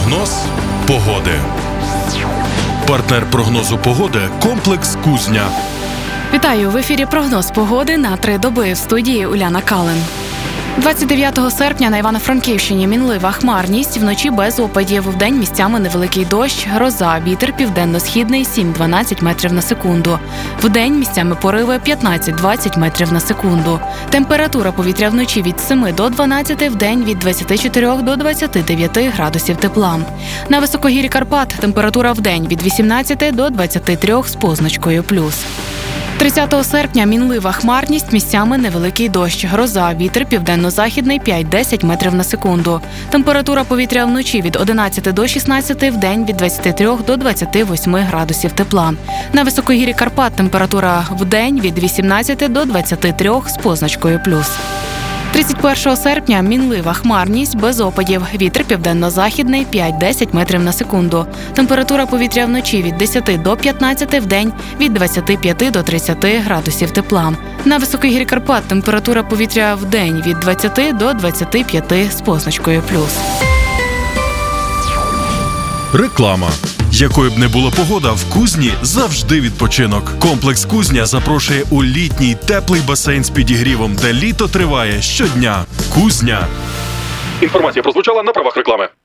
Прогноз погоди. Партнер прогнозу погоди – комплекс «Кузня». Вітаю! В ефірі прогноз погоди на 3 доби. В студії Уляна Калин. 29 серпня на Івано-Франківщині мінлива хмарність, вночі без опадів, вдень місцями невеликий дощ, гроза, вітер південно-східний 7-12 метрів на секунду. Вдень місцями пориви 15-20 метрів на секунду. Температура повітря вночі від 7 до 12, вдень від 24 до 29 градусів тепла. На високогір'ї Карпат температура вдень від 18 до 23 з позначкою плюс. 30 серпня мінлива хмарність, місцями невеликий дощ, гроза, вітер південно-західний 5-10 метрів на секунду. Температура повітря вночі від 11 до 16, вдень від 23 до 28 градусів тепла. На високогір'ї Карпат температура вдень від 18 до 23 з позначкою плюс. 31 серпня мінлива хмарність, без опадів, вітер південно-західний 5-10 метрів на секунду. Температура повітря вночі від 10 до 15, вдень від 25 до 30 градусів тепла. На високогір'ї Карпат температура повітря вдень від 20 до 25 з позначкою плюс. Реклама. Якою б не була погода, в Кузні завжди відпочинок. Комплекс «Кузня» запрошує у літній теплий басейн з підігрівом, де літо триває щодня. Кузня. Інформація прозвучала на правах реклами.